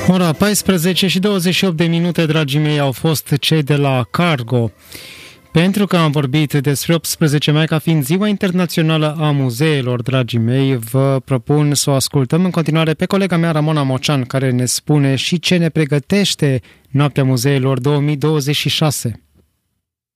Ora 14 și 28 de minute, dragii mei, au fost cei de la Cargo. Pentru că am vorbit despre 18 mai ca fiind Ziua Internațională a Muzeelor, dragii mei, vă propun să o ascultăm în continuare pe colega mea Ramona Mocean, care ne spune și ce ne pregătește Noaptea Muzeelor 2026.